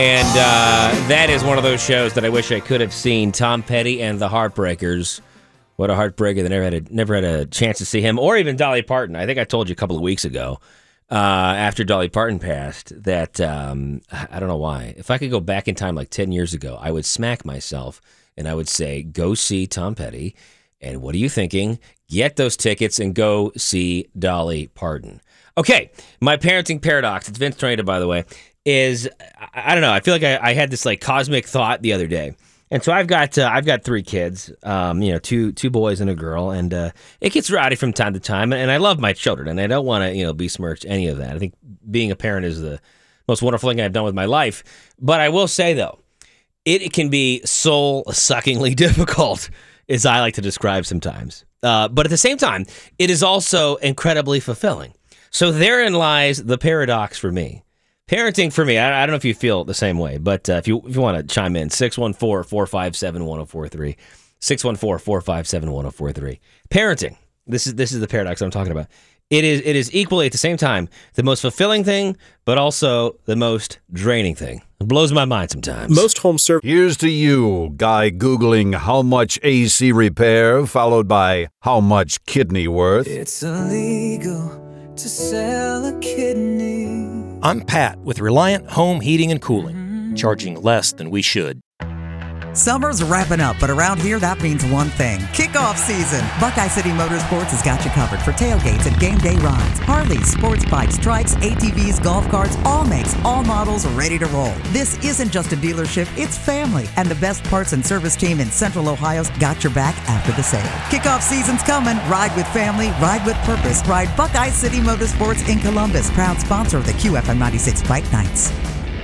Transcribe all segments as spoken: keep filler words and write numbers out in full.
And uh, that is one of those shows that I wish I could have seen. Tom Petty and the Heartbreakers. What a heartbreaker. They never had a, never had a chance to see him, or even Dolly Parton. I think I told you a couple of weeks ago, uh, after Dolly Parton passed, that um, I don't know why. If I could go back in time like ten years ago, I would smack myself and I would say, go see Tom Petty. And what are you thinking? Get those tickets and go see Dolly Parton. Okay, my parenting paradox, it's Vince Tornado, by the way, is, I, I don't know, I feel like I, I had this like cosmic thought the other day. And so I've got uh, I've got three kids, um, you know, two two boys and a girl, and uh, it gets rowdy from time to time. And I love my children, and I don't want to, you know, besmirch any of that. I think being a parent is the most wonderful thing I've done with my life. But I will say, though, it, it can be soul-suckingly difficult, as I like to describe sometimes. Uh, but at the same time, it is also incredibly fulfilling. So therein lies the paradox for me. Parenting for me, I, I don't know if you feel the same way, but uh, if you if you want to chime in, six one four, four five seven, one oh four three, six one four, four five seven, one oh four three. Parenting, this is this is the paradox I'm talking about. It is it is equally at the same time the most fulfilling thing, but also the most draining thing. It blows my mind sometimes. Most home service. Here's to you, guy Googling how much A C repair, followed by how much kidney worth. It's illegal to sell a kidney. I'm Pat with Reliant Home Heating and Cooling, charging less than we should. Summer's wrapping up, but around here, that means one thing. Kickoff season. Buckeye City Motorsports has got you covered for tailgates and game day rides. Harleys, sports bikes, trikes, A T Vs, golf carts, all makes, all models are ready to roll. This isn't just a dealership, it's family. And the best parts and service team in Central Ohio's got your back after the sale. Kickoff season's coming. Ride with family, ride with purpose. Ride Buckeye City Motorsports in Columbus. Proud sponsor of the Q F M ninety-six Bike Nights.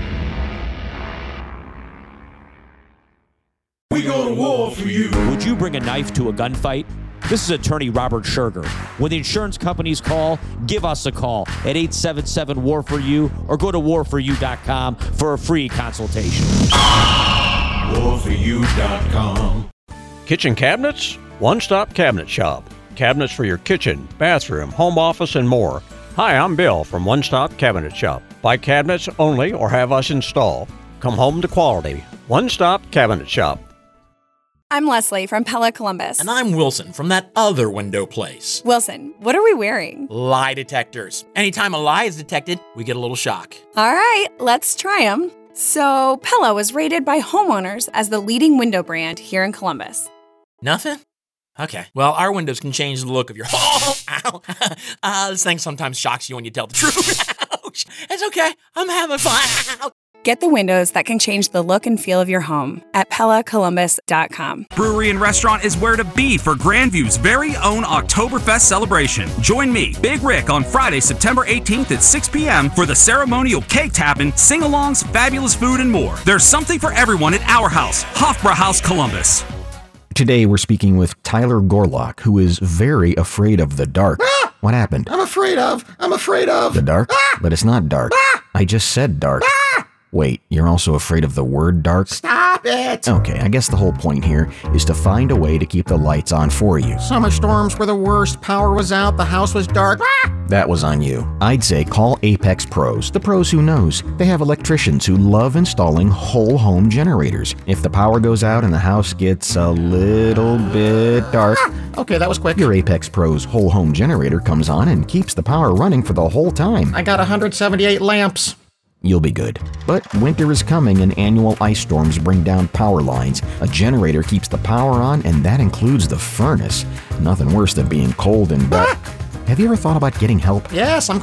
We go to war for you. Would you bring a knife to a gunfight? This is attorney Robert Scherger. When the insurance companies call, give us a call at eight seven seven, W A R four U or go to war for you dot com for a free consultation. war for you dot com. Kitchen cabinets? One-stop cabinet shop. Cabinets for your kitchen, bathroom, home office, and more. Hi, I'm Bill from One Stop Cabinet Shop. Buy cabinets only or have us install. Come home to quality. One Stop Cabinet Shop. I'm Leslie from Pella Columbus. And I'm Wilson from that other window place. Wilson, what are we wearing? Lie detectors. Anytime a lie is detected, we get a little shock. All right, let's try them. So, Pella was rated by homeowners as the leading window brand here in Columbus. Nothing? Okay. Well, our windows can change the look of your home. Ow. Uh, this thing sometimes shocks you when you tell the truth. Ouch. It's okay. I'm having fun. Get the windows that can change the look and feel of your home at Pella Columbus dot com. Brewery and Restaurant is where to be for Grandview's very own Oktoberfest celebration. Join me, Big Rick, on Friday, September eighteenth at six p.m. for the ceremonial cake tapping, sing-alongs, fabulous food, and more. There's something for everyone at our house, Hofbrauhaus Columbus. Today we're speaking with Tyler Gorlock, who is very afraid of the dark. Ah! What happened? I'm afraid of. I'm afraid of. The dark? Ah! But it's not dark. Ah! I just said dark. Ah! Wait, you're also afraid of the word dark? Stop it! Okay, I guess the whole point here is to find a way to keep the lights on for you. Summer storms were the worst. Power was out. The house was dark. Ah! That was on you. I'd say call Apex Pros, the pros who knows. They have electricians who love installing whole home generators. If the power goes out and the house gets a little bit dark, ah! Okay, that was quick. Your Apex Pros whole home generator comes on and keeps the power running for the whole time. I got one hundred seventy-eight lamps. You'll be good. But winter is coming and annual ice storms bring down power lines. A generator keeps the power on, and that includes the furnace. Nothing worse than being cold and wet. Ah! Have you ever thought about getting help? Yes, I'm